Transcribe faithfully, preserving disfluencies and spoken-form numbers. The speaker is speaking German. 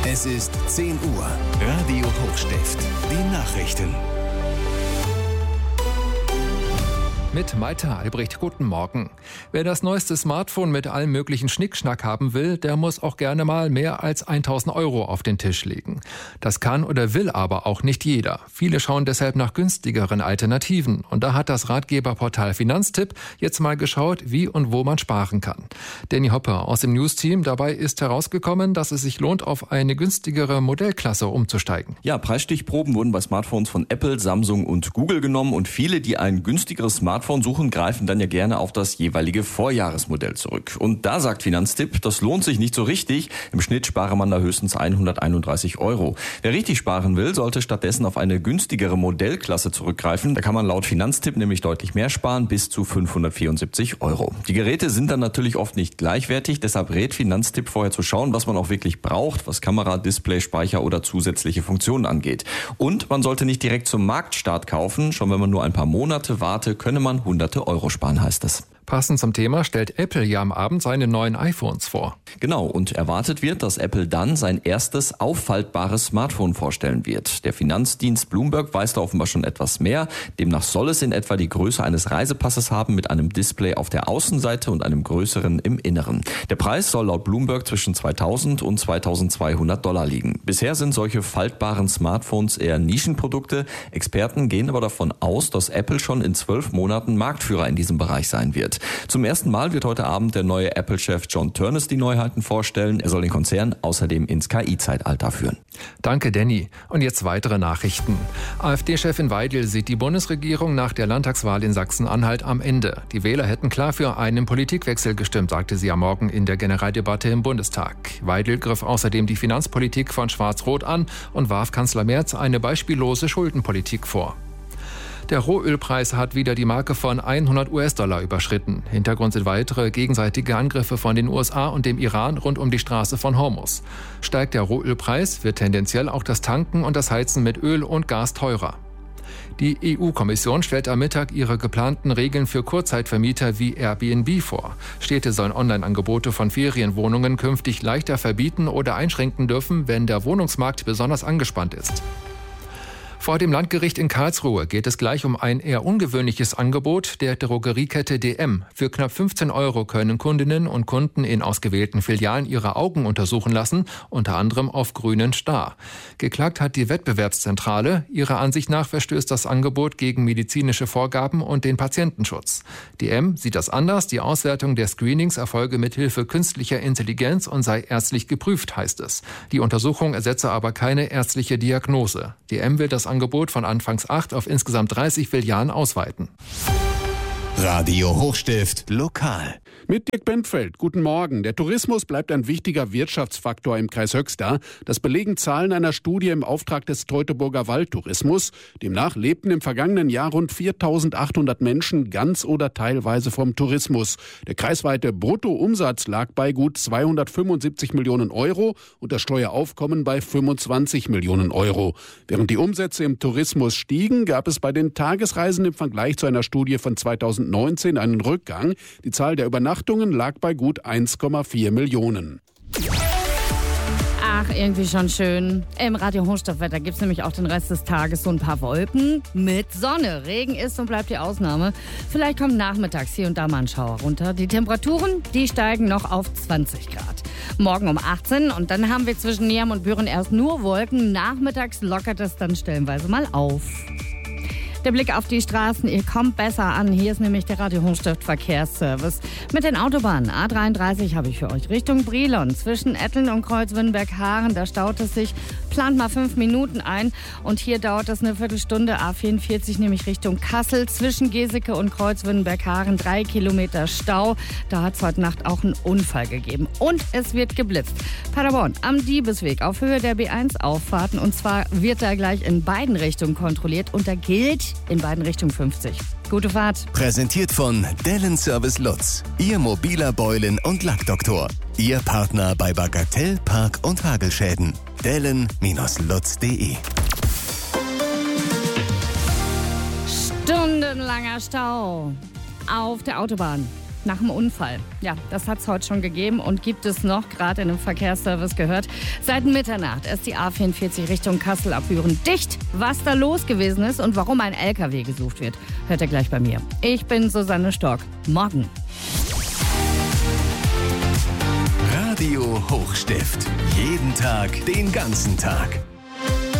Es ist zehn Uhr. Radio Hochstift. Die Nachrichten. Mit Maita Albrecht, guten Morgen. Wer das neueste Smartphone mit allem möglichen Schnickschnack haben will, der muss auch gerne mal mehr als tausend Euro auf den Tisch legen. Das kann oder will aber auch nicht jeder. Viele schauen deshalb nach günstigeren Alternativen. Und da hat das Ratgeberportal Finanztipp jetzt mal geschaut, wie und wo man sparen kann. Danny Hopper aus dem News-Team, dabei ist herausgekommen, dass es sich lohnt, auf eine günstigere Modellklasse umzusteigen. Ja, Preisstichproben wurden bei Smartphones von Apple, Samsung und Google genommen und viele, die ein günstigeres Smartphone suchen, greifen dann ja gerne auf das jeweilige Vorjahresmodell zurück. Und da sagt Finanztipp, das lohnt sich nicht so richtig. Im Schnitt spare man da höchstens hunderteinunddreißig Euro. Wer richtig sparen will, sollte stattdessen auf eine günstigere Modellklasse zurückgreifen. Da kann man laut Finanztipp nämlich deutlich mehr sparen, bis zu fünfhundertvierundsiebzig Euro. Die Geräte sind dann natürlich oft nicht gleichwertig, deshalb rät Finanztipp vorher zu schauen, was man auch wirklich braucht, was Kamera, Display, Speicher oder zusätzliche Funktionen angeht. Und man sollte nicht direkt zum Marktstart kaufen. Schon wenn man nur ein paar Monate warte, könne man hunderte Euro sparen, heißt es. Passend zum Thema stellt Apple ja am Abend seine neuen iPhones vor. Genau, und erwartet wird, dass Apple dann sein erstes auffaltbares Smartphone vorstellen wird. Der Finanzdienst Bloomberg weiß da offenbar schon etwas mehr. Demnach soll es in etwa die Größe eines Reisepasses haben mit einem Display auf der Außenseite und einem größeren im Inneren. Der Preis soll laut Bloomberg zwischen zweitausend und zweitausendzweihundert Dollar liegen. Bisher sind solche faltbaren Smartphones eher Nischenprodukte. Experten gehen aber davon aus, dass Apple schon in zwölf Monaten Marktführer in diesem Bereich sein wird. Zum ersten Mal wird heute Abend der neue Apple-Chef John Ternus die Neuheiten vorstellen. Er soll den Konzern außerdem ins K I-Zeitalter führen. Danke, Danny. Und jetzt weitere Nachrichten. AfD-Chefin Weidel sieht die Bundesregierung nach der Landtagswahl in Sachsen-Anhalt am Ende. Die Wähler hätten klar für einen Politikwechsel gestimmt, sagte sie am Morgen in der Generaldebatte im Bundestag. Weidel griff außerdem die Finanzpolitik von Schwarz-Rot an und warf Kanzler Merz eine beispiellose Schuldenpolitik vor. Der Rohölpreis hat wieder die Marke von hundert US-Dollar überschritten. Hintergrund sind weitere gegenseitige Angriffe von den U S A und dem Iran rund um die Straße von Hormuz. Steigt der Rohölpreis, wird tendenziell auch das Tanken und das Heizen mit Öl und Gas teurer. Die E U-Kommission stellt am Mittag ihre geplanten Regeln für Kurzzeitvermieter wie Airbnb vor. Städte sollen Online-Angebote von Ferienwohnungen künftig leichter verbieten oder einschränken dürfen, wenn der Wohnungsmarkt besonders angespannt ist. Vor dem Landgericht in Karlsruhe geht es gleich um ein eher ungewöhnliches Angebot der Drogeriekette D M. Für knapp fünfzehn Euro können Kundinnen und Kunden in ausgewählten Filialen ihre Augen untersuchen lassen, unter anderem auf grünen Star. Geklagt hat die Wettbewerbszentrale. Ihrer Ansicht nach verstößt das Angebot gegen medizinische Vorgaben und den Patientenschutz. D M sieht das anders. Die Auswertung der Screenings erfolge mithilfe künstlicher Intelligenz und sei ärztlich geprüft, heißt es. Die Untersuchung ersetze aber keine ärztliche Diagnose. D M will das Angebot von anfangs acht auf insgesamt dreißig Filialen ausweiten. Radio Hochstift lokal. Mit Dirk Bentfeld, guten Morgen. Der Tourismus bleibt ein wichtiger Wirtschaftsfaktor im Kreis Höxter. Das belegen Zahlen einer Studie im Auftrag des Teutoburger Waldtourismus. Demnach lebten im vergangenen Jahr rund viertausendachthundert Menschen ganz oder teilweise vom Tourismus. Der kreisweite Bruttoumsatz lag bei gut zweihundertfünfundsiebzig Millionen Euro und das Steueraufkommen bei fünfundzwanzig Millionen Euro. Während die Umsätze im Tourismus stiegen, gab es bei den Tagesreisen im Vergleich zu einer Studie von zweitausendneunzehn einen Rückgang. Die Zahl der Übernachtungen lag bei gut eins Komma vier Millionen. Ach, irgendwie schon schön. Im Radio Hochstiftwetter gibt es nämlich auch den Rest des Tages so ein paar Wolken mit Sonne. Regen ist und bleibt die Ausnahme. Vielleicht kommt nachmittags hier und da mal ein Schauer runter. Die Temperaturen, die steigen noch auf zwanzig Grad. Morgen um achtzehn und dann haben wir zwischen Neheim und Büren erst nur Wolken. Nachmittags lockert es dann stellenweise mal auf. Der Blick auf die Straßen, ihr kommt besser an. Hier ist nämlich der Radio Hochstift Verkehrsservice. Mit den Autobahnen A dreiunddreißig habe ich für euch Richtung Brilon. Zwischen Etteln und Kreuzwindenberg-Haaren, da staut es sich. Plant mal fünf Minuten ein. Und hier dauert es eine Viertelstunde. A vierundvierzig nämlich Richtung Kassel. Zwischen Geseke und Kreuzwindenberg-Haaren drei Kilometer Stau. Da hat es heute Nacht auch einen Unfall gegeben. Und es wird geblitzt. Paderborn am Diebesweg auf Höhe der B eins Auffahrten. Und zwar wird da gleich in beiden Richtungen kontrolliert. Und da gilt in beiden Richtungen fünfzig. Gute Fahrt. Präsentiert von Dellen Service Lutz. Ihr mobiler Beulen- und Lackdoktor. Ihr Partner bei Bagatell, Park- und Hagelschäden. Dellen Lutz punkt de. Stundenlanger Stau auf der Autobahn. nach dem Unfall. Ja, das hat es heute schon gegeben und gibt es noch, gerade in dem Verkehrsservice gehört. Seit Mitternacht ist die A vierundvierzig Richtung Kassel ab Büren dicht. Was da los gewesen ist und warum ein L K W gesucht wird, hört ihr gleich bei mir. Ich bin Susanne Stork. Morgen. Radio Hochstift. Jeden Tag, den ganzen Tag.